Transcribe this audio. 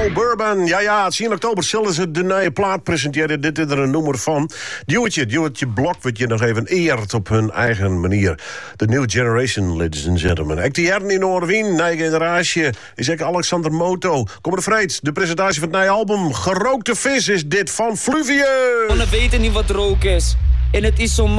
Bourbon. Ja, 10 oktober zullen ze de nieuwe plaat presenteren. Dit is er een nummer van. Duwtje Blok wordt je nog even eert op hun eigen manier. The New Generation, ladies and gentlemen. Ik die jaren in Oorwien, nieuwe generatie. Is ik Alexander Moto. Kom er vreed, de presentatie van het nieuwe album. Gerookte vis is dit van Fluvius. We weten niet wat rook is. En het is zo